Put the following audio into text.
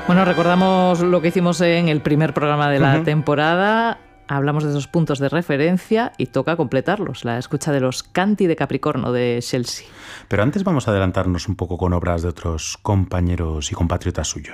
Bueno, recordamos lo que hicimos en el primer programa de la temporada. Hablamos de esos puntos de referencia y toca completarlos. La escucha de los Canti de Capricorno de Chelsea. Pero antes vamos a adelantarnos un poco con obras de otros compañeros y compatriotas suyos.